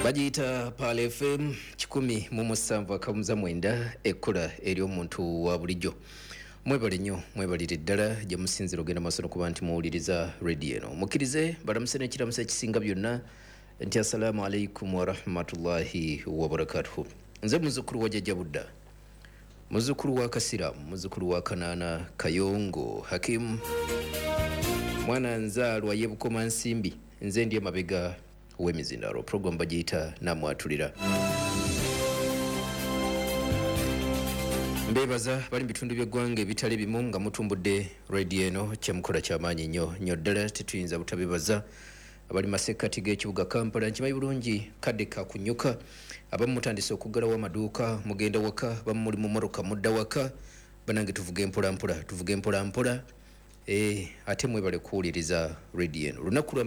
Bagiyita Pale FM 107.9 ekkola eri omuntu wa bulijjo. Mwebale nnyo mwebalire ddala gye musinzira ogenda maaso kuba nti muwuliriza radio eno. Mukkirize balamuse n'ekiramusa ekisinga byonna nti assalamu alaikum wa rahmatullahi wa barakatuhu. Nze muzzukulu wa Jjajja Budda, muzzukulu wa Kasira, muzzukulu wa Kanaana Kayongo Hakim, mwana nzaalwa ye Bukoma Nsimbi, nze ndi emabega w'emizindalo. Program bagiyita namwatulira. Mbebaza bali mu bitundu by'eggwanga ebitali bimu nga mutumbudde radio eno kyemukola ky'amaanyi nnyo ddala tetuyinza butabibaza. Abali masekkati g'ekibuga Kampala nkimanyi bulungi kadde kakunyuka, abamu mutandise okuggalawo amaduuka mugenda waka, bamu muli mu mmotoka mudda waka, banange tuvuge mpolampola ate mwebale kuwuliriza radio eno. Lunaku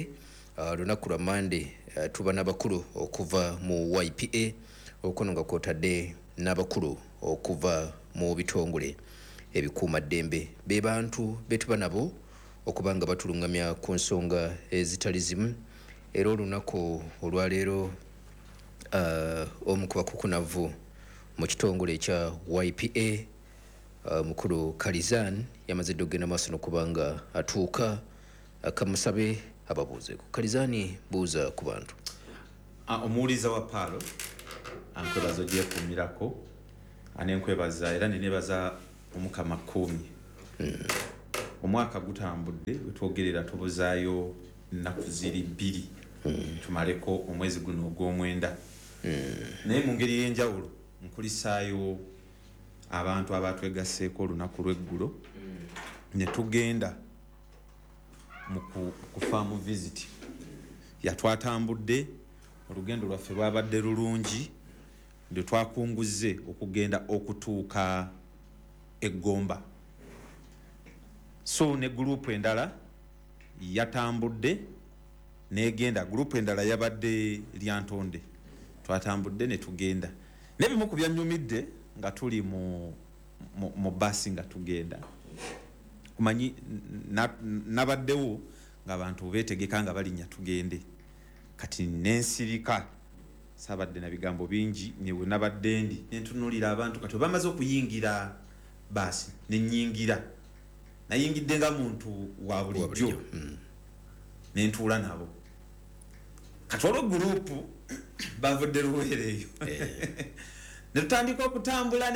lwa Mande tuba n'abakulu okuva mu YPA okono nga kwotadde n'abakulu okuva mu bitongole ebikuumaddembe be bantu betuba nabo okubanga batulungamya ku nsonga ezitali zimu. Era olunaku olwaleero omu ku bakukunavu mu kitongole ekya YPA mukulu Kalizan yamaze okugenda maaso n'okubanga atuuka akamusabe ababuuzeeko. Kalizani buuza ku bantu. Omuwuliza wa Palo ankwebaza ogiye kumirako anenkwebaza era nenebaza omukama Kumi. Omwaka gutambudde wetwogerera tubuzaayo nnaku ziri 2 tumaleko omwezi guno ogw'omwenda. Naye mu ngeri y'enjawulo nkulisaayo abantu abatwegasseeko olunaku lw'eggulo ne tugenda mu farm visit. Yatwatambudde olugendo lwaffe lwabadde lulungi ndio twakunguze okugenda okutuuka eGomba. So ne group endala yatambudde negenda, group endala yabadde Lyantonde, twatambudde ne tugenda. Nebimu ku byanyumidde nga tuli mu basi nga tugenda. Kumanyi nabaddewo nga abantu betegeka nga balinnya tugende. Kati nensirika sabadde na bigambo bingi nyewe nabadde ndi nentunulira abantu kati bamaze okuyingira basi nenyingira nayingidde nga muntu wa bulijjo nentuula nabo. Kati olwo gurupu bavudde luweereeyo netutandika okutambula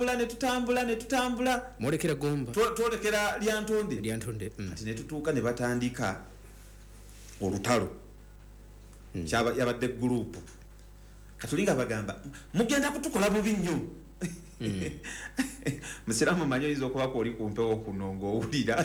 netutambula mwolekera Gomba twolekera Lyantonde. Kati netutuuka ne batandika olutalo yabadde gurupu. Katulinga bagamba mugenda kutukola bubi nnyo. Musiramu manyo oyinza okuba oli kumpewo kuno ng'owulira.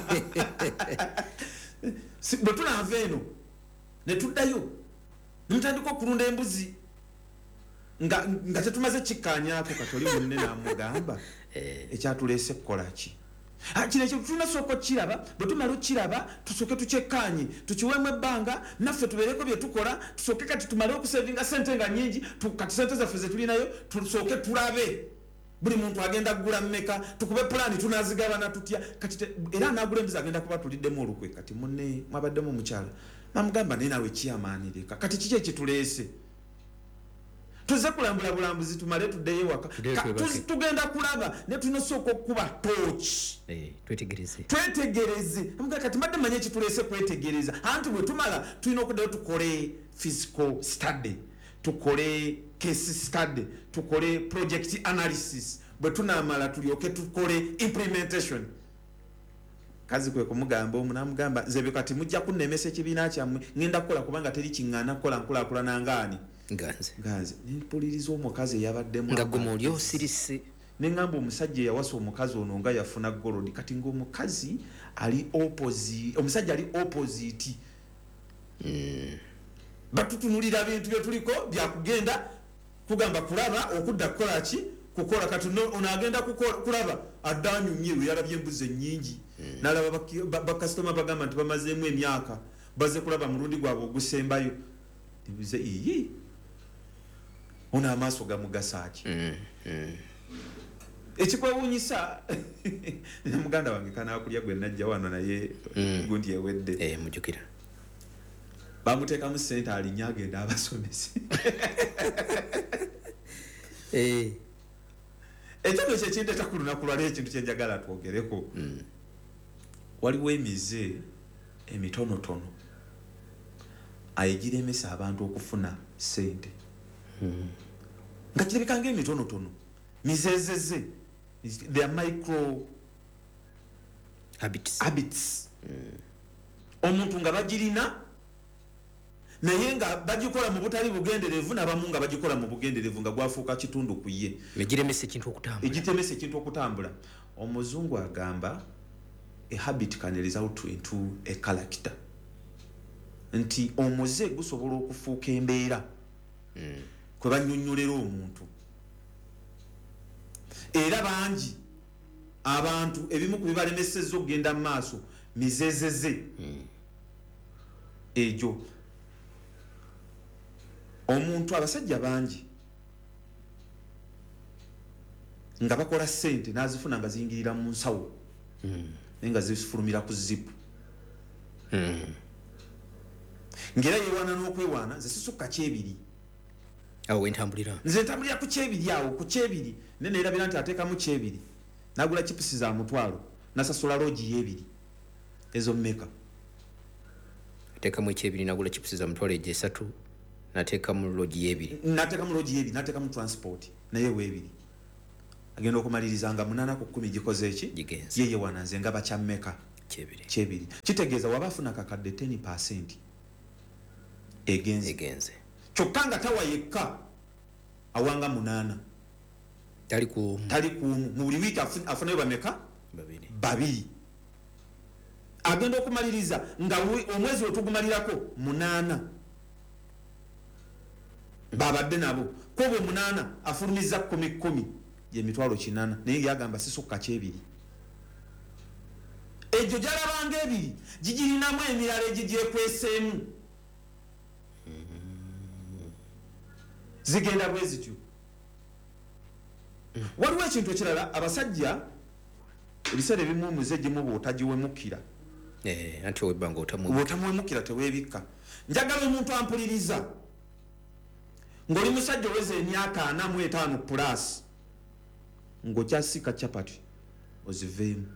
Bwe tunava eno ne tuddayo nemutandika okulunda embuzi nga tetumaze kikkaanyaako. Kati oli munne n'amugamba ekyatuleese kukola ki? Kino ekyo tunasooka okukiraba, bwe tumala okukiraba tusooke tukyekkaanye tukiweemu ebbanga naffe tubeereko bye tukola, tusooke kati tumale okusevinga ssente nga nnyingi, kati ssente zaffe ze tulinayo tusooke tulabe buli muntu agenda kugula mmeka, tukube pulaani tunaazigabana tutya. Kati era anaagula embuzi agenda kuba tuliddemu olukwe. Kati munne mwabaddemu omukyala namugamba naye nawe kiyamaanireka, kati kiki ekituleese? Tuze kulambula bulambuzi tumale tuddeyo ewaka tugenda kulaba ne tunosooka okuba tooki twetegereze. Kati mbadde manye ekituleese kwetegereza. Anti bwe tumala tulina okuddayo tukole physical study, tukole case study, tukole project analysis. Bwe tunaamala tulyoke tukole implementation. Kazi kwe kumugamba omu namugamba nze bwe kati mujja kunnemesa ekibiina kyammwe ngenda kukola kubanga teri kiŋŋaana kukola nkulaakulana ngaani Ganze nipuliriza omukazi yabaddemu nga gwe oli osirise. Nengamba omusajja yawasa omukazi ono nga yafuna golodi. Kati ng'omukazi ali opposite, omusajja ali opposite. Batutunulira bintu bye tuliko byakugenda kugamba kulaba okudda kukola ki kukola. Kati ono agenda kulaba addanyumye yalabye embuzi ennyingi n'alaba bakasitoma bagamba nti bamazeemu emyaka baze kulaba mulundi gwabwe ogusembayo. Nibuze iyi ona amaaso gamugasa ki? Ekikwewuunyisa muganda wange kanaakulya gwe najja wano naye gundi ewedde mujjukira bamuteekamu ssente alinya agenda abasomesi ekyo kyekindeeta ku lunaku lwali ekintu kyenjagala twogereko waliwo emize emitonotono ayigiremesa abantu okufuna ssente nga kirabika ng'emitonotono mizezeze their micro habits omuntu nga bagirina naye nga bagikola mu butali bugenderevu n'abamu nga bagikola mu bugenderevu nga gwafuuka kitundu ku ye egiremesa ekintu okutambula omuzungu agamba a habit can result into a character nti omuze gusobola okufuuka embeera kwe bannyonnyolera omuntu era bangi abantu ebimu ku bibalemesezza okugenda mu maaso mizezeze egyo omuntu abasajja bangi nga bakola ssente n'azifuna nga ziyingirira mu nsawo naye nga zifulumira ku zipu ngera yeewaana n'okwewaana nze sisukka kyebiri awo wentambulira nze ntambulira ku kyebiri awo ku kyebiri ne neerabira nti ateekamu kyebiri nagula chipusi za mutwalo nasasula loogi y'ebiri ezo mmeka ateekamu ekyebiri nagula chipusi za mutwalo egyesatu nateekamu loogi y'ebiri nateekamu transport naye weebiri agenda okumaliriza nga 8 ku 10 gikoze eki yeye wananze nga bakyammeka kyebiri kitegeeza waba afuna kakadde 10% egenze kyokka nga tawa yekka awanga 8 tali ku mu buli wiiki afunayo bameka babiri agenda okumaliriza nga omwezi otugumalirako 8 babadde nabo kobo 8 afulumiza 10 yemitwalo 8 naye yagamba sisukka kyebiri egyo gyalabanga ebiri gigirinamu emirala egigyekwesemu zigenda bwe zityo waliwo ekintu ekirala abasajja ebiseera ebimu omuze gimu bw'otagiwemukira anti webanga bw'otamuwemukira teweebikka njagala omuntu ampuliriza ng'oli musajja oweza emyaka 45 plus ng'okyasiika capati oziveemu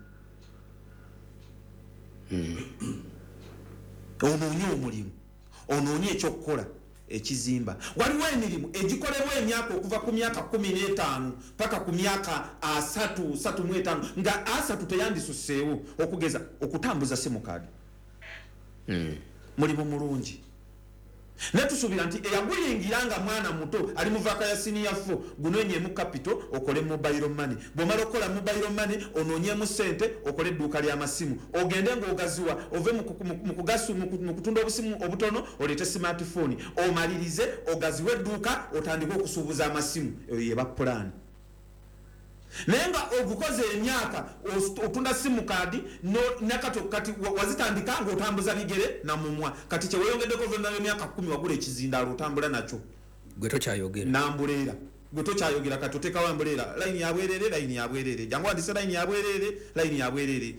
onoonye omulimu onoonye ekyokukola ekizimba waliwo emirimu egikolebwa emyaka okuva ku myaka 15 paka ku myaka 35 nga 3 teyandisuseewo okugeza okutambuza simukadi mulimu mulungi netusuubira nti eyaguyingira nga mwana muto ali mu vaka ya senior 4 gunoonyeemu capital okole mobile money bw'omala okukola mobile money onoonyeemu ssente okole edduuka ly'amasimu ogende ng'ogaziwa ove mu kutunda obusimu obutono oleete smartphone omalirize ogaziwe edduuka otandike okusuubuza amasimu eyo yeba pulaani naye nga ogukoze emyaka otunda simu kadi nakato kati wazitandika ng'otambuza bigere na mumwa kati kyeweyongeddeko oluvannyuma lw'emyaka 10 wagula ekizindaalo otambula nakyo gwe tokyayogera nambuleera gwe tokyayogera kati oteekawo ambuleera layini yabwerere jangu wandise layini yabwerere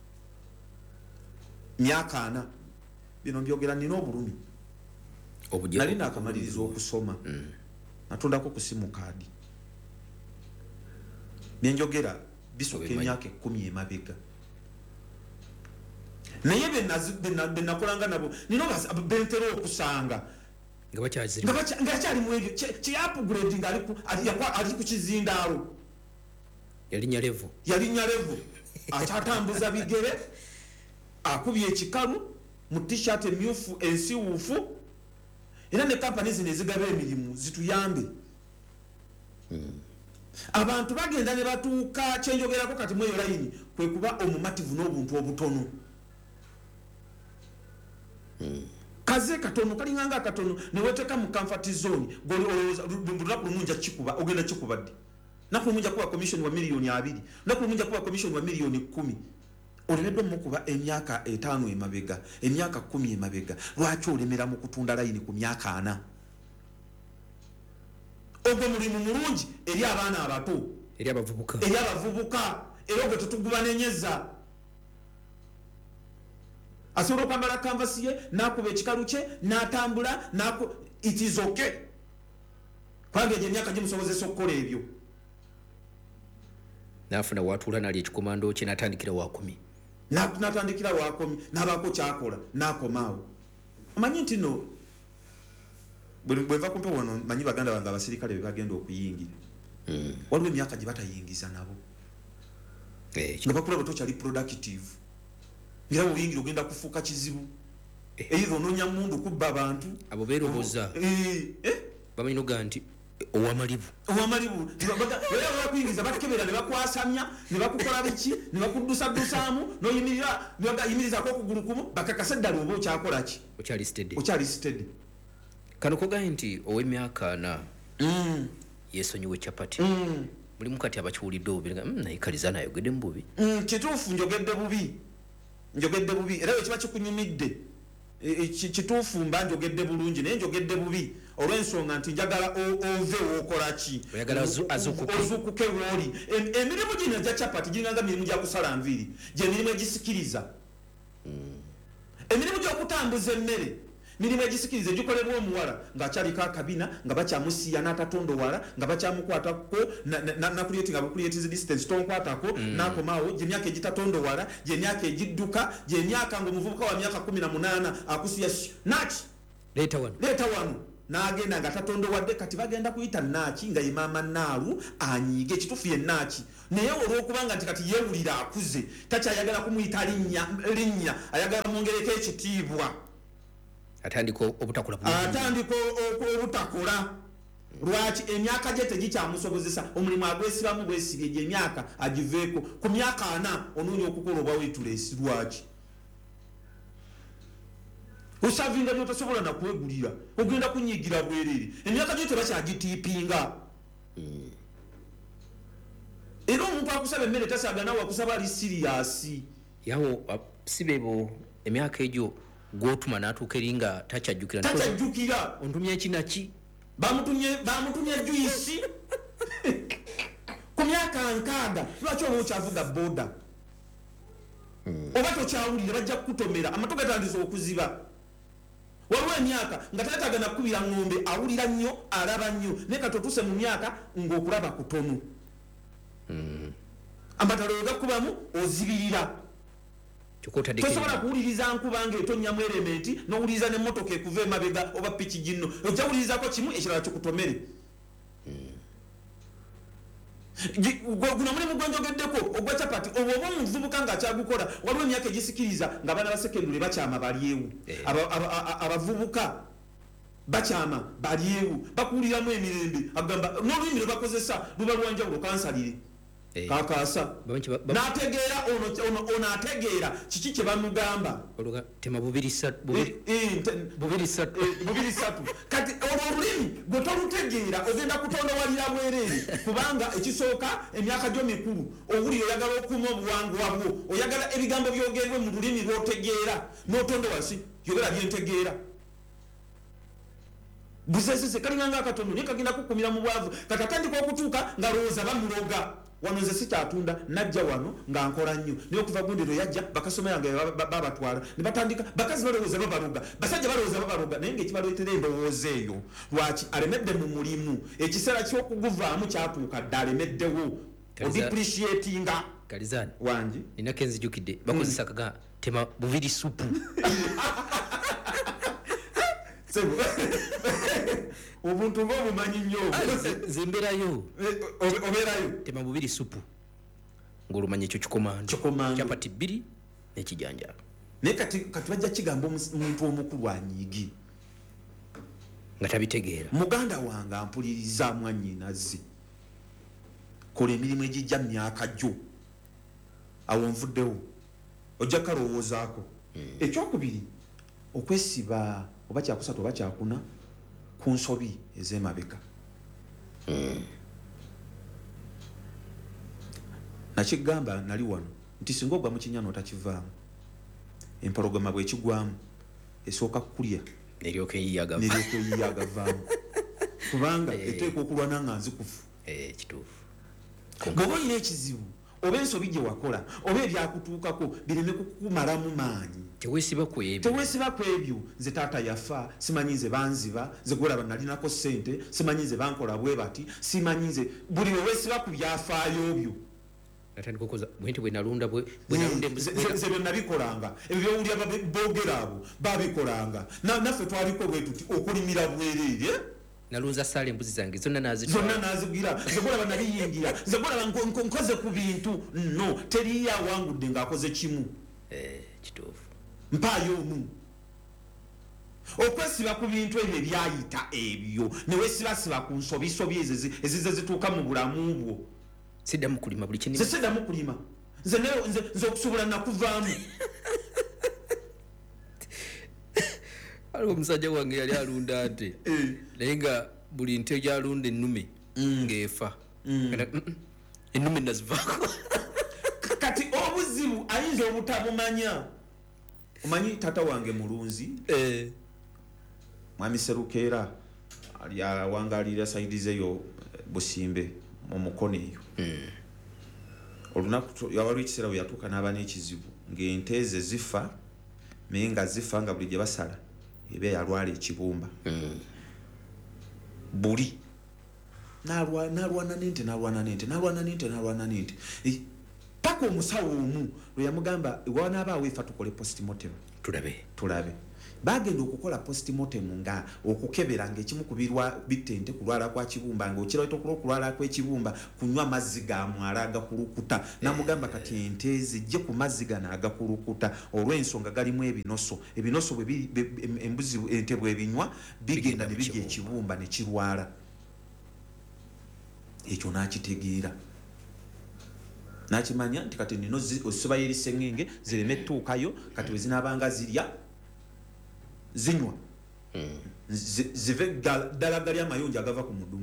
myaka 4 bino mbyogera nina obulumi nali nakamaliriza okusoma natundako ku simu kadi nenjogera bisooka emyaka 10 emabega naye benakolanga nabo nino bentera okusanga nga kyali mu ebyo kyeyapuguledi nga ali ku kizindaalo yalinnya levu akyatambuza bigere akubye ekikalu mu t-shirt emyufu ensiwuufu era ne kampani zino ezigaba emirimu zituyambe abantu bagenda ne batuuka kyenjogerako kati mweyo layini kwe kuba omumativu n'obuntu obutono kaze katono kalinganga akatono neweteeka mu comfort zone lunaku lumu nja kikuba ogenda kikuba ddi naku lumu nja kuba commission wa miliyoni 2 naku lumu nja kuba commission wa miliyoni 10 olemeddwa mukuba emyaka 5 emabega emyaka 10 emabega lwaki olemera mu kutunda layini ku myaka 4 ogwo mulimu mulungi eri abaana abato eri abavubuka era ogwo tetugubanenyeza asobola okwambala canvas ye nakuba ekikalu kye natambula it is okay kubanga egyo emyaka gimusobozesa okukola ebyo nafuna watula nali ekikomando kye natandikira wa 10 natandikira wa 10 nabaako kyakola nakomaawo amanyi nti no bweva kumpe wano manyi baganda bange abasirikale bebagenda okuyingira waliwo emyaka gye batayingiza nabo nga bakulaba tokyali productive era obuyingira ogenda kufuuka kizibu either onoonya mundu kubba abantu abo beeroboza bamanyi noga nti owamalibu era bakuyingiza bakebera ne bakwasamya ne bakukola biki ne bakuddusaddusaamu noyimirizako okugulu kumu bakakasa ddala oba okyakola ki okyali steady kano kogaye nti ow'emyaka 4 yesonyiwe chapati mulimu kati abakiwulidde obubi naye Kalizana ayogedde mu bubi kituufu njogedde bubi era bwe kiba kikunyumidde kituufu mba njogedde bulungi naye njogedde bubi olw'ensonga nti njagala ove wookola ki ozukuke wooli emirimu gino egya chapati giringanga mirimu gya kusala nviiri gyemirimu egisikiriza emirimu gy'okutambuza emmere mirimu egisikiriza egikolebwa omuwala ng'akyaliko akabina nga bakyamusiya n'atatondowala nga bakyamukwatako nakulietinga bukulietinzi distance tonkwatako nakomaawo gyemyaka egitatondowala gyemyaka egidduka gyemyaka ngaomuvubuka wa myaka 18 akusiya naki leeta wano n'agenda nga tatondowadde kati bagenda kuyita naaki nga ye maama naalu anyiige ekituufu ye naaki naye olw'okubanga nti kati yeewulira akuze takyayagala kumuyita linnya ayagala mwongereko ekitiibwa atandika obutakola lwaki emyaka gye tegikyamusobozesa omulimu agwesibamu gwesibye gye emyaka agiveeko ku myaka 4 onoonya okukola oba weetulesi lwaki osavinga byotasobola nakwegulira ogenda kunyigira bwerere emyaka gyo tebakyagitiipinga era omuntu akusaba emmere tasagana wakusaba ali siriyasi yawo sibebo emyaka egyo gwotuma natuuka eri nga takyajjukira ontumya ekinaki bamutumye juisi ku myaka 6 lwaki oba okyavuga boda oba tokyawulira bajja kukutomera amatu gatandisa okuziba waliwo emyaka nga teetagana kukubira ng'ombe awulira nnyo alaba nnyo naye kati otuuse mu myaka ng'okulaba kutono amatalo wegakubamu ozibirira tosobola kuwuliriza nkuba ng'etonnyamu erementi n'owuliriza n'emmotoka ekuva emabega oba piki ginno ojja wulirizako kimu ekirala kikutomere guno mulimu gwenjogeddeko ogwa chapati obwo oba omuvubuka ng'akyagukola waliwo emyaka egisikiriza ng'abaana ba sekendule bakyama balyewo abavubuka bakyama balyewo bakuwuliramu emirembe agamba n'olulimi lwe bakozesa luba lwanjawulo kansalire kakasa nategeera ono ategeera kiki kye bamugamba tema bubiri satu kati olwo olulimi gwe tolutegeera ogenda kutondowalira bwereere kubanga ekisooka emyaka gyo mikulu owulira oyagala okuuma obuwangwa bwo oyagala ebigambo byogerwe mu lulimi lwotegeera n'otondowasi yogera byentegeera busesese kalinganga akatono naye kagenda kukumira mu bwavu kati atandika okutuuka nga lowooza bamuloga wano nze sikyatunda najja wano nga nkola nnyo naye okuva gundiro yajja bakasoma yange babatwala ne batandika bakazi balowooza babaloga basajja balowooza babaloga naye ngaekibaleetera endowooza eyo lwaki alemedde mu mulimu ekiseera ky'okuguvaamu kyatuuka dde alemeddewo odipreciatinga Kalizana wangi nina kenzijukidde bakozesa kaga tema buviri supu obuntu ng'obumanyi nnyo zimberayo obeerayo tema bubiri supu ng'olumanya ekyo kikomando chapati 2 n'ekijanjalo naye kati bajja kigamba omuntu omukulu anyiigi nga tabitegeera muganda wange ampuliriza mwannyinaze kola emirimu egijja myaka gyo awo nvuddewo ojja kalowoozaako ekyokubiri okwesiba oba kyakusatu oba kyakuna ku nsobi ez'emabega nakigamba nali wano nti singa ogwa mu kinyano otakivaamu empologoma bwekigwamu esooka kukulya neryoka eyiyagavaamu kubanga eteeka okulwana nga nzikufu kituufu bw'oba olina ekizibu oba ensobi gye wakola oba ebyakutuukako bireme kukumalamu maanyi. Teweesiba ku ebyo. Nze taata yafa simanyi nze banziba nze gwolaba nalinako ssente simanyi nze bankola bwe bati simanyi nze buli weweesiba ku byafaayo byo. Natandika okukoza bwenti bwe nalunda nze bye nabikolanga ebyo byowulya boogera abo babikolanga naffe twaliko bwe tuti okulimira bwereere. Nalunza sala embuzi zange zonna nazigwira nze gwolaba nabiyingira nze gwolaba nkoze ku bintu no teriyo awangudde ng'akoze kimu. Kituufu. Mpaayo omu okwesiba ku bintu ebyo ebyayita ebyo neweesibasiba ku nsobisobi ezize zituuka mu bulamu bwo. Siddamu kulima buli kintu. Siddamu kulima nze okusobola nakuvaamu. Aliwo omusajja wange yali alunda nte naye nga buli nte gyalunda ennume ng'efa ennume nazivaako. Kati obuzibu ayinza obutabumanya. Omanyi tata wange mulunzi mwami Serukeera ali awangalira saidi zeyo Busimbe mu mukono eyo. Olunaku yawaliwo ekiseera bwe yatuuka n'aba n'ekizibu ng'ente ze zifa naye nga zifa nga buli gye basala eba yalwala ekibumba. Buli n'alwana n'ente paka omusawo omu lwe yamugamba wanaaba aweefa tukole postmortem tulabe. Bagenda okukola postmortem nga okukebera ng'ekimu ku bitente kulwala kwa kibumba ng'okirayita okulwala kw'ekibumba kunywa mazzi ga mwala agakulukuta. Namugamba kati ente zijje ku mazzi gano agakulukuta olw'ensonga galimu ebinoso bwe embuzi ente bw'ebinywa bigenda ne bijja ekibumba ne kirwala. Ekyo n'akitegeera n'akimanya nti kati nino osiba yeri sengenge zireme tuukayo kati wezinabanga zirya zinywa zive ddala gali amayonjo agava ku mudumu.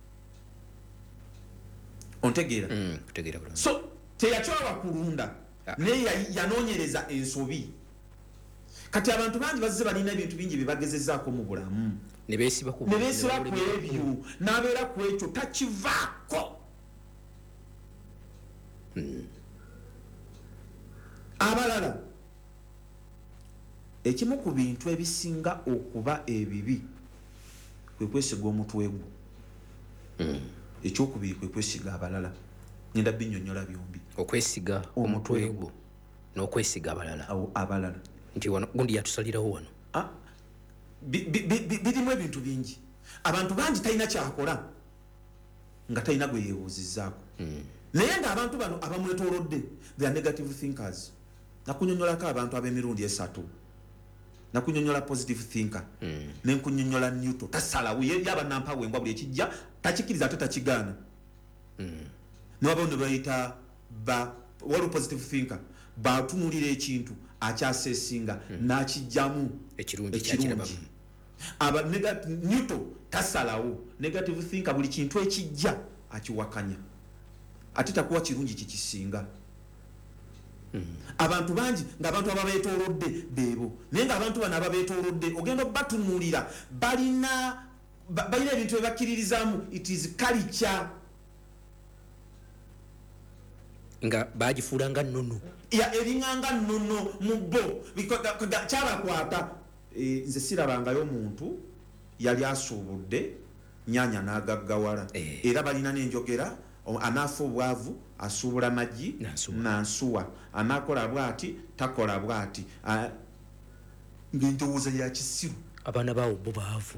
Ontegeera? So teyakyola kulunda naye yanoonyereza ensobi. Kati abantu bangi bazze balina ebintu bingi bye bagezezaako mu bulamu ne beesiba ku ebyo n'abeera ku ekyo takivaako. Abalala ekimu ku bintu ebisinga okuba ebibi kwe kwesiga omutwe gwo. Ekyokubiri kwe kwesiga abalala. Ngenda binnyonnyola byombi. Okwesiga omutwe gwo n'okwesiga abalala. Nti wano gundi yatusalirawo wano. Birimu ebintu bingi. Abantu bangi talina kyakola nga talina gwe yeebuuzizzaako. Naye ng'abantu bano abamwetoolodde they are negative thinkers. Nakunyonnyolako abantu ab'emirundi 3. Nakunyonnyola positive thinker. Nenkunyonnyola Newton. Tasalawo ye yabanampawe ngwa buli ekijja takikiriza ate takigaana. N'abo ne bayita waliwo positive thinker baatunulira ekintu akyaseesinga n'akijjamu ekirungi. Newton tasalawo. Negative thinker buli kintu ekijja akiwakanya ate takuwa kirungi kikisinga. Abantu bangi ng'abantu ababeetoolodde beebo naye ng'abantu bano ababeetoolodde ogenda batunulira balina ebintu bye bakkiririzaamu. It is culture nga bagifuula nga nnono eringa nnono mu bo kyabakwata. Nze sirabangayo omuntu yali asuubudde nyaanya n'agaggawala era balina n'enjogera anaafa obwavu asuubula maggi nansuwa anaakola bw'ati takola bw'ati ng'endowooza ya kisiru. Abaana baawo bo baavu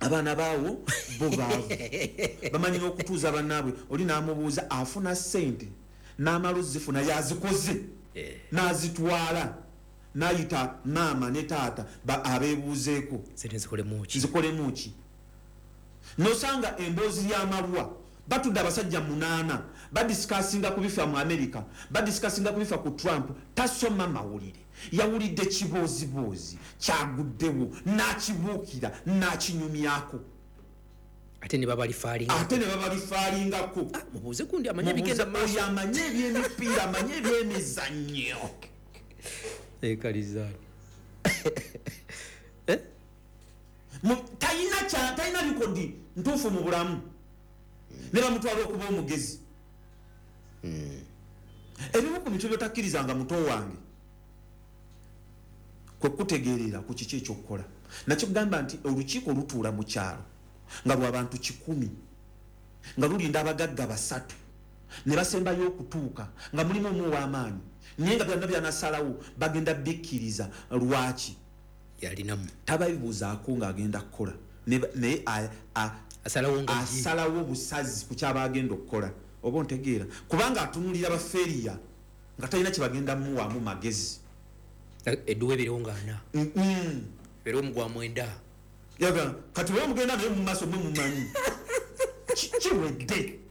bamanyi n'okutuuza bannaabwe. Oli n'amubuuza afuna ssente n'amala ozifuna yazikoze n'azitwala n'ayita maama ne taata abeebuuzeeko zikolemu ki. N'osanga emboozi y'amalwa batudde abasajja 8 badisikasinga ku bifa mu America badisikasinga ku bifa ku Trump. Tasoma mawulire yawulidde kibooziboozi kyaguddewo n'akibuukira n'akinyumyako ate ne babalifaalingako. Mubuuze gundi amanye bigenda maaso. Amanye eby'emipiira amanye eby'emizannyo ekalizaani talina likodi ntuufu mu bulamu ne bamutwala okuba omugezi. ebimu ku bintu byotakkirizanga muto wange kwe kutegeerera ku kiki ekyokukola. Nakyo kugamba nti olukiiko lutuula mu kyalo nga lw'abantu 100 nga lulinda abagagga 3 ne basembayo okutuuka nga mulimu omu w'amaanyi naye nga byonna byanasalawo bagenda bikkiriza. Lwaki? Yalinamu tababibuuzaako ng'agenda kukola naye asalawo obusazi ku kyaba agenda okukola. Oba ontegeera kubanga atunulira baferiya nga talina kye bagenda muwaamu magezi. Edduwe birongana bero mugwa mwenda yaga kati wewe mugenda naye mu maaso mwe mumanyi kiwedde.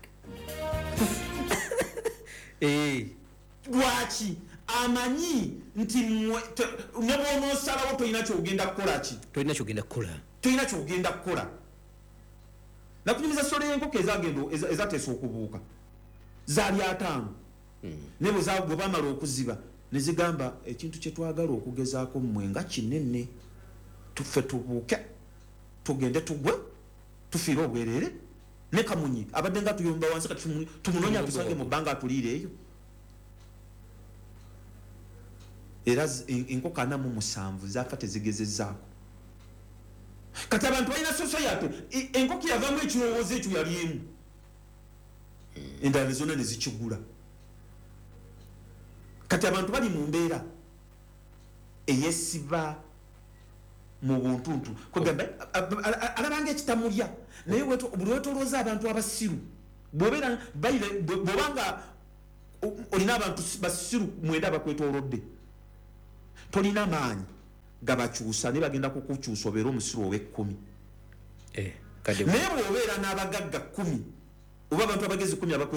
Lwaki? Amanyi nti ne bw'onoosalawo tolina kyogenda kukola ki? Tolina kyogenda kukola. Nakunyumiza solo y'enkoko ezateesa okubuuka zaali 5 ne bwe baamala okuziba ne zigamba ekintu kye twagala okugezaako mmwe nga kinene tuffe tubuuke tugende tugwe tufiire obwerere ne Kamunyi abadde nga tuyomba wansi kati tumunoonya tusange mu bbanga atuliire eyo. Era enkoko 47 zaafa tezigezezzaako. Kati abantu balina soso yate enkoko yavaamu ekirowoozo ekyo yali emu endala ne zonna ne zikigula. Kati abantu bali mu mbeera eyesiba mu buntuntu kwegamba alabanga ekitamulya naye buli wetolooza abantu abasiru bw'obanga olina abantu basiru 9 abakwetoolodde tolina maanyi gabakyusa ne bagenda kukukyusa obeera omusiru ow'e10 naye bw'obeera n'abagagga 10 oba abantu abagezi 10